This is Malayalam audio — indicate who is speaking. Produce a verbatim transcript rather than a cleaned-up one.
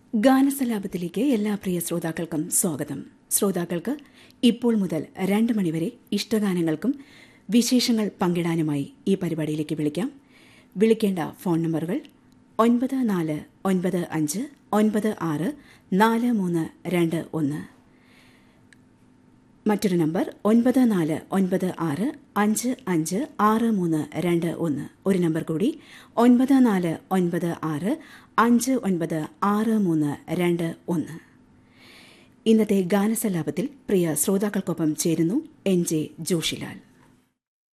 Speaker 1: ഗാനസലാപത്തിലേക്ക് എല്ലാ പ്രിയ ശ്രോതാക്കൾക്കും സ്വാഗതം. ശ്രോതാക്കൾക്ക് ഇപ്പോൾ മുതൽ രണ്ട് മണിവരെ ഇഷ്ടഗാനങ്ങൾക്കും വിശേഷങ്ങൾ പങ്കിടാനുമായി ഈ പരിപാടിയിലേക്ക് വിളിക്കാം. വിളിക്കേണ്ട ഫോൺ നമ്പറുകൾ ഒൻപത് നാല് ഒൻപത് അഞ്ച് ഒൻപത് ആറ് നാല് മൂന്ന് രണ്ട് ഒന്ന്. മറ്റൊരു നമ്പർ ഒൻപത് നാല് ഒൻപത് ആറ് അഞ്ച് അഞ്ച് ആറ് മൂന്ന് രണ്ട് ഒന്ന്. ഒരു നമ്പർ കൂടി ഒൻപത് നാല് ഒൻപത് ആറ് അഞ്ച് ഒൻപത് ആറ് മൂന്ന് രണ്ട് ഒന്ന്. ഇന്നത്തെ ഗാനസലാപത്തിൽ പ്രിയ ശ്രോതാക്കൾക്കൊപ്പം ചേരുന്നു എൻ ജെ ജോഷിലാൽ.